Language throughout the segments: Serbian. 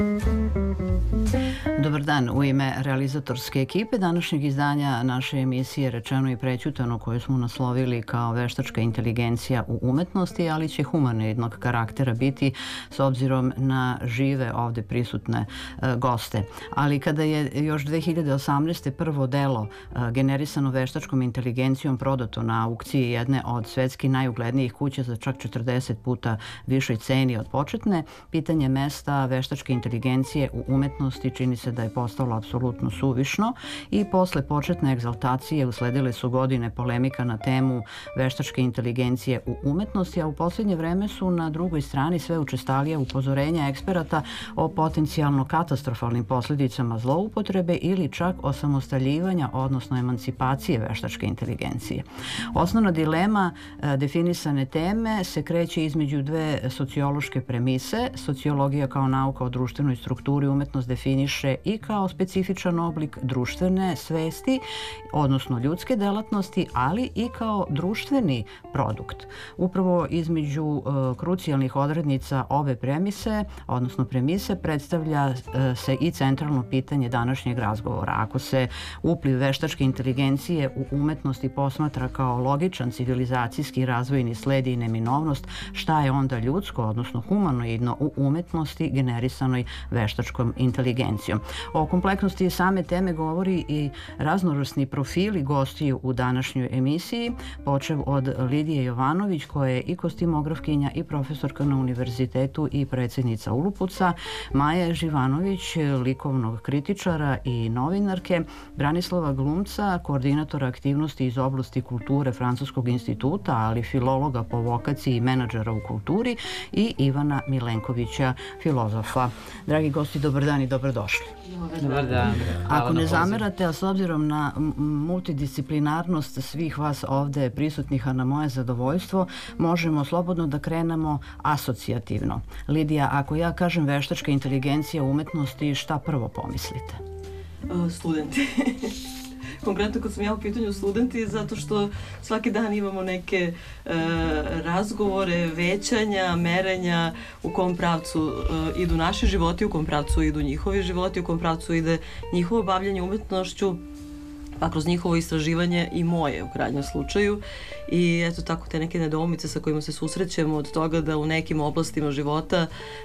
Dobar dan, u ime realizatorske ekipe današnjeg izdanja naše emisije Rečeno i prećutano, koju smo naslovili kao veštačka inteligencija u umetnosti, ali će humanoidnog karaktera biti s obzirom na žive ovde prisutne goste. Ali kada je još 2018. prvo delo generisano veštačkom inteligencijom prodato na aukciji jedne od svetski najuglednijih kuća za čak 40 puta višoj ceni od početne, pitanje mesta veštačke inteligencije u umetnosti čini se da je postalo apsolutno suvišno i posle početne egzaltacije usledile su godine polemika na temu veštačke inteligencije u umetnosti, a u posljednje vreme su na drugoj strani sve učestalije upozorenja eksperata o potencijalno katastrofalnim posljedicama zloupotrebe ili čak osamostaljivanja, odnosno emancipacije veštačke inteligencije. Osnovna dilema definisane teme se kreće između dve sociološke premise. Sociologija kao nauka o društvenoj strukturi umetnost definiše i kao specifičan oblik društvene svesti, odnosno ljudske delatnosti, ali i kao društveni produkt. Upravo između krucijalnih odrednica ove premise, odnosno premise, predstavlja se i centralno pitanje današnjeg razgovora. Ako se upliv veštačke inteligencije u umetnosti posmatra kao logičan civilizacijski razvojni sled i neminovnost, šta je onda ljudsko, odnosno humanoidno u umetnosti generisanoj veštačkom inteligencijom? O kompleksnosti same teme govori i raznovrsni profili gostiju u današnjoj emisiji, počev od Lidije Jovanović, koja je i kostimografkinja i profesorka na univerzitetu i predsjednica Ulupuca, Maje Živanović, likovnog kritičara i novinarke, Branislava Glumca, koordinatora aktivnosti iz oblasti kulture Francuskog instituta, ali filologa po vokaciji i menadžera u kulturi, i Ivana Milenkovića, filozofa. Dragi gosti, dobar dan i dobrodošli. Dobar dan. Ako ne zamerate, a s obzirom na multidisciplinarnost svih vas ovde prisutnih, a na moje zadovoljstvo, možemo slobodno da krenemo asocijativno. Lidija, ako ja kažem veštačka inteligencija umetnosti, šta prvo pomislite? Studenti. Konkretno kad sam ja u pitanju studenti, zato što svaki dan imamo neke razgovore, većanja, merenja u kom pravcu idu naši životi, u kom pravcu idu njihovi životi, u kom pravcu ide njihovo bavljanje umetnošću, pa kroz njihovo istraživanje i moje u krajnjem slučaju. I eto tako te neke nedoumice sa kojima se susrećemo od toga da u nekim oblastima života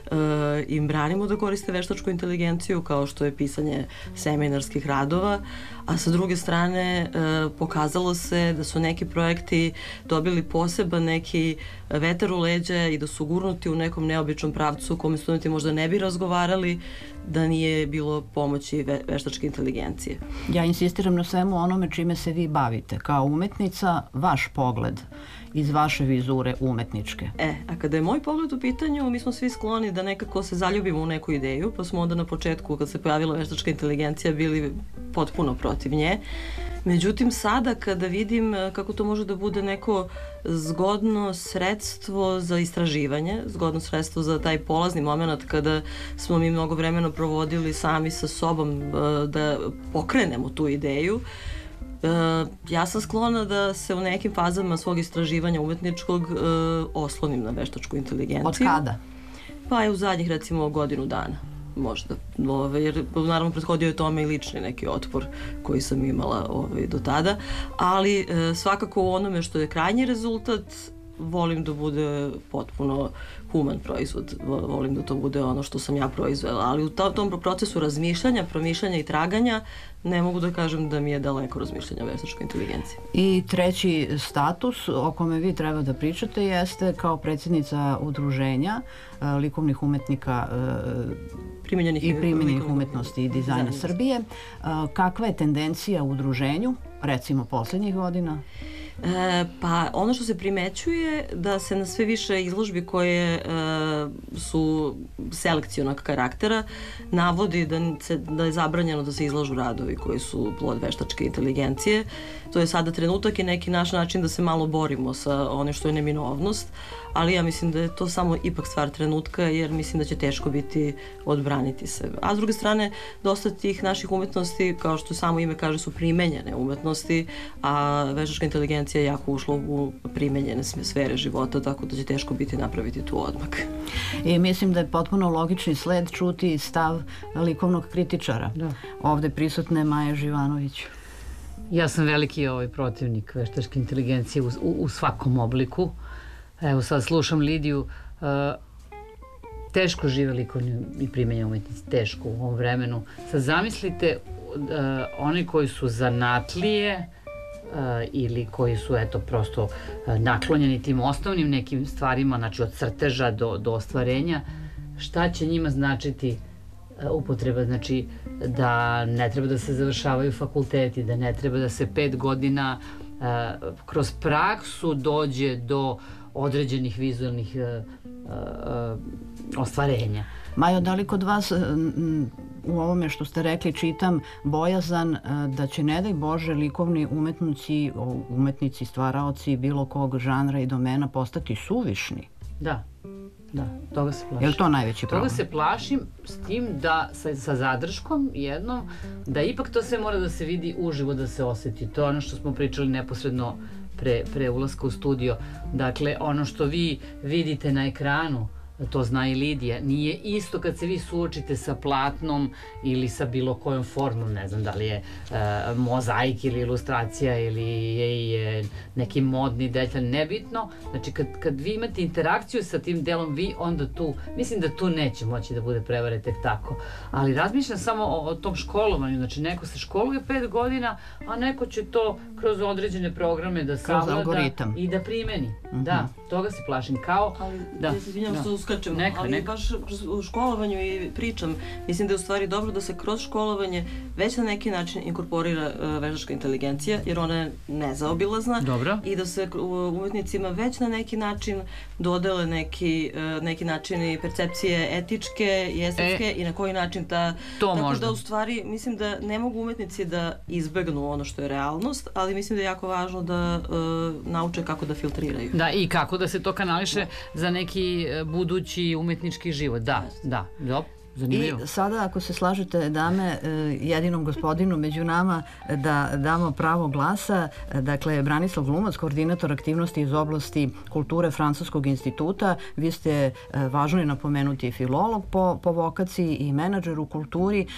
im branimo da koriste veštačku inteligenciju, kao što je pisanje seminarskih radova, a sa druge strane pokazalo se da su neki projekti dobili poseban neki vetar u leđa i da su gurnuti u nekom neobičnom pravcu u kome studenti možda ne bi razgovarali da nije bilo pomoći veštačke inteligencije. Ja insistiram na svemu onome čime se vi bavite. Kao umetnica, vaš pogled iz vaše vizure umetničke. A kada je moj pogled u pitanju, mi smo svi skloni da nekako se zaljubimo u neku ideju, pa smo onda na početku, kad se pojavila veštačka inteligencija, bili potpuno protiv nje. Međutim, sada kada vidim kako to može da bude neko zgodno sredstvo za istraživanje, zgodno sredstvo za taj polazni moment kada smo mi mnogo vremena provodili sami sa sobom da pokrenemo tu ideju, ja sam sklona da se u nekim fazama svog istraživanja umetničkog oslonim na veštačku inteligenciju. Od kada? Pa je u zadnjih recimo godinu dana. Možda, jer naravno prethodio je tome i lični neki otpor koji sam imala do tada, ali svakako u onome što je krajnji rezultat volim da bude potpuno human proizvod, volim da to bude ono što sam ja proizvela, ali u tom procesu razmišljanja, promišljanja i traganja ne mogu da kažem da mi je daleko razmišljanja veštačke inteligencije. I treći status o kome vi treba da pričate jeste kao predsjednica udruženja likovnih umetnika i primenjenih umetnosti i dizajna Srbije. Kakva je tendencija u udruženju, recimo poslednjih godina? Pa ono što se primećuje da se na sve više izložbi koje su selekcionog karaktera navodi da je zabranjeno da se izlažu radovi koji su plod veštačke inteligencije. To je sada trenutak i neki naš način da se malo borimo sa onim što je neminovnost, ali ja mislim da je to samo ipak stvar trenutka, jer mislim da će teško biti odbraniti se. A s druge strane, dosta tih naših umetnosti, kao što samo ime kaže, su primenjene umetnosti, a veštačka inteligencija inteligencija jako ušla u primenjene sfere života, tako da će teško biti napraviti tu odmak. I mislim da je potpuno logični sled čuti stav likovnog kritičara. Da. Ovde prisutne Maje Živanović. Ja sam veliki protivnik veštačke inteligencije u svakom obliku. Evo sad slušam Lidiju, teško žive likovni i primenjeni umetnici, teško u ovom vremenu. Sad zamislite oni koji su zanatlije ili koji su prosto naklonjeni tim osnovnim nekim stvarima, znači od crteža do ostvarenja, šta će njima značiti upotreba, znači da ne treba da se završavaju fakulteti, da ne treba da se 5 godina kroz praksu dođe do određenih vizualnih ostvarenja. Majo, da li kod vas u ovome što ste rekli čitam bojazan da će, ne daj Bože, likovni umetnici, stvaraoci bilo kog žanra i domena postati suvišni? Da, toga se plašim. Je li to najveći problem? Toga se plašim, s tim da sa zadrškom jednom, da ipak to sve mora da se vidi uživo, da se osjeti. To je ono što smo pričali neposredno pre ulaska u studio. Dakle, ono što vi vidite na ekranu, to zna i Lidija, nije isto kad se vi suočite sa platnom ili sa bilo kojom formom, ne znam da li je mozaik ili ilustracija ili je neki modni detalj, nebitno. Znači kad vi imate interakciju sa tim delom, vi onda tu, mislim da tu neće moći da bude prevare tek tako, ali razmišljam samo o tom školovanju, znači neko se školuje 5 godina, a neko će to kroz određene programe da savlada i da primeni. Da, toga se plašim, kao... Ali, izvinjam što uskačem, ali baš u školovanju i pričam, mislim da je u stvari dobro da se kroz školovanje već na neki način inkorporira veštačka inteligencija, jer ona je nezaobilazna. Dobro. I da se umetnicima već na neki način dodele neki načini percepcije etičke i estetske i na koji način tako da u stvari mislim da ne mogu umetnici da izbegnu ono što je realnost, ali mislim da je jako važno da nauče kako da filtriraju. Da, i kako da se to kanališe za neki budući umetnički život. Da, zanimljivo. I sada, ako se slažete, dame, jedinom gospodinu među nama da damo pravo glasa, dakle, Branislav Glumac, koordinator aktivnosti iz oblasti kulture Francuskog instituta. Vi ste, važno je napomenuti, filolog po vokaciji i menadžer u kulturi.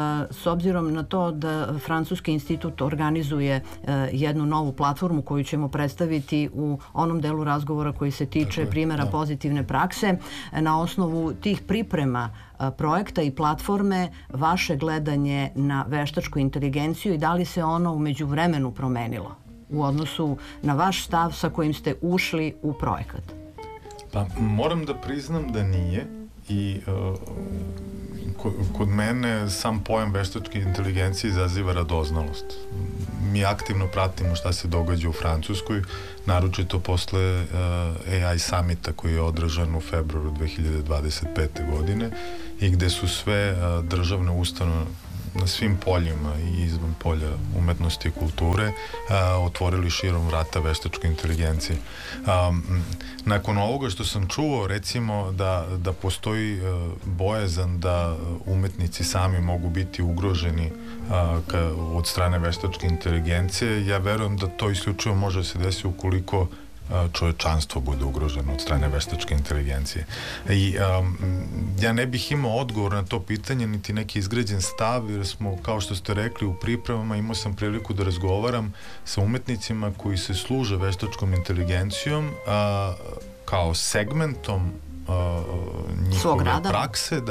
S obzirom na to da Francuski institut organizuje jednu novu platformu koju ćemo predstaviti u onom delu razgovora koji se tiče primjera pozitivne prakse, na osnovu tih priprema projekta i platforme, vaše gledanje na veštačku inteligenciju i da li se ono u međuvremenu promenilo u odnosu na vaš stav sa kojim ste ušli u projekat? Pa moram da priznam da nije i kod mene sam pojam veštačke inteligencije izaziva radoznalost. Mi aktivno pratimo šta se događa u Francuskoj, naročito posle AI summita koji je održan u februaru 2025. godine i gde su sve državne ustanove na svim poljima i izvan polja umetnosti i kulture otvorili širom vrata veštačke inteligencije. Nakon ovoga što sam čuo, recimo da postoji bojazan da umetnici sami mogu biti ugroženi od strane veštačke inteligencije, ja verujem da to isključivo može se desiti ukoliko čovečanstvo bude ugroženo od strane veštačke inteligencije. I ja ne bih imao odgovor na to pitanje, niti neki izgrađen stav, jer smo, kao što ste rekli, u pripremama imao sam priliku da razgovaram sa umetnicima koji se služe veštačkom inteligencijom kao segmentom njihove prakse,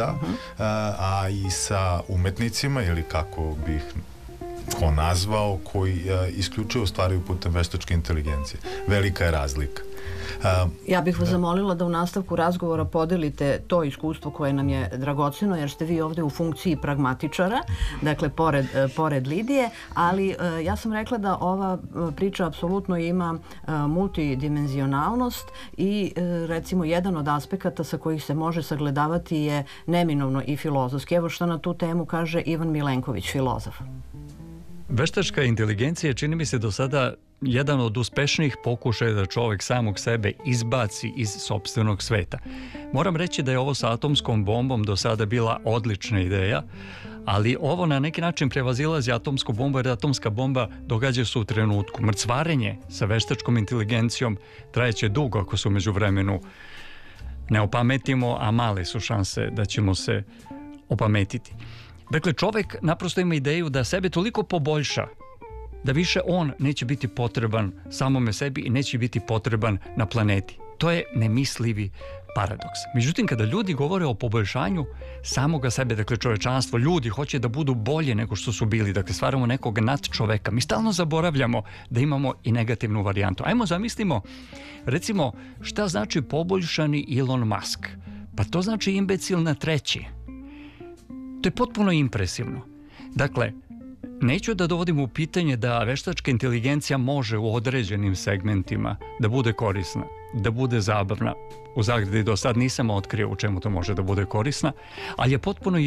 a i sa umetnicima, ili kako bih ko nazvao, koji isključivo stvaraju putem veštačke inteligencije. Velika je razlika. Ja bih vas zamolila da u nastavku razgovora podelite to iskustvo koje nam je dragoceno, jer ste vi ovde u funkciji pragmatičara, dakle pored Lidije, ali ja sam rekla da ova priča apsolutno ima multidimenzionalnost i recimo jedan od aspekata sa kojih se može sagledavati je neminovno i filozofski. Evo što na tu temu kaže Ivan Milenković, filozof. Veštačka inteligencija čini mi se do sada jedan od uspešnijih pokušaja da čovek samog sebe izbaci iz sopstvenog sveta. Moram reći da je ovo sa atomskom bombom do sada bila odlična ideja, Ali ovo na neki način prevazilazi atomsku bombu, jer atomska bomba događa se u trenutku. Mrcvarenje sa veštačkom inteligencijom trajeće dugo ako se u međuvremenu ne opametimo, a male su šanse da ćemo se opametiti. Dakle, čovek naprosto ima ideju da sebe toliko poboljša da više on neće biti potreban samome sebi i neće biti potreban na planeti. To je nemislivi paradoks. Međutim, kada ljudi govore o poboljšanju samoga sebe, dakle čovečanstvo, ljudi hoće da budu bolje nego što su bili, dakle stvaramo nekog nadčoveka. Mi stalno zaboravljamo da imamo i negativnu varijantu. Ajmo zamislimo, recimo, šta znači poboljšani Elon Musk? Pa to znači imbecil na treći. To je potpuno impresivno. Dakle, neću da dovodim u pitanje da veštačka inteligencija može u određenim segmentima da bude korisna, da bude zabavna. U zagradi do sad nisam otkrio u čemu to može da bude korisna, ali je potpuno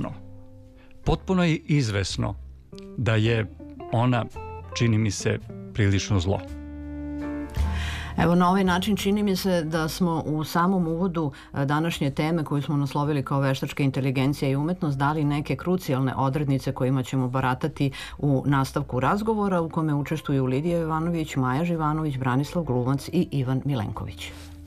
izvesno da je ona, čini mi se, prilično zlo. Evo, na ovaj način čini mi se da smo u samom uvodu današnje teme koju smo naslovili kao veštačka inteligencija i umetnost dali neke krucijalne odrednice kojima ćemo baratati u nastavku razgovora u kome učestvuju Lidija Jovanović, Maja Živanović, Branislav Glumac i Ivan Milenković.